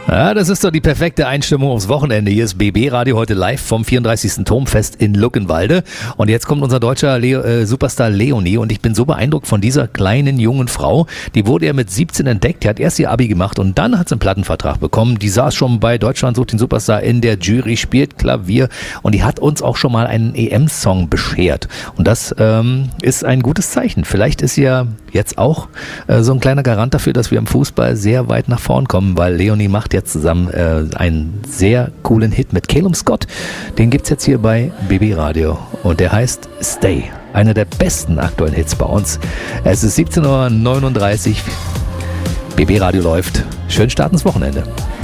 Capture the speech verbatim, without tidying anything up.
Ja, das ist doch die perfekte Einstimmung aufs Wochenende. Hier ist B B Radio heute live vom vierunddreißigsten Turmfest in Luckenwalde. Und jetzt kommt unser deutscher Leo, äh, Superstar Leonie. Und ich bin so beeindruckt von dieser kleinen jungen Frau. Die wurde ja mit siebzehn entdeckt. Die hat erst ihr Abi gemacht und dann hat sie einen Plattenvertrag bekommen. Die saß schon bei Deutschland sucht den Superstar in der Jury, spielt Klavier. Und die hat uns auch schon mal einen E M-Song beschert. Und das ähm, ist ein gutes Zeichen. Vielleicht ist sie ja jetzt auch äh, so ein kleiner Garant dafür, dass wir im Fußball sehr weit nach vorn kommen, weil Leonie macht jetzt zusammen äh, einen sehr coolen Hit mit Calum Scott. Den gibt's jetzt hier bei B B Radio und der heißt Stay. Einer der besten aktuellen Hits bei uns. Es ist siebzehn Uhr neununddreißig. B B Radio läuft. Schönen Start ins Wochenende.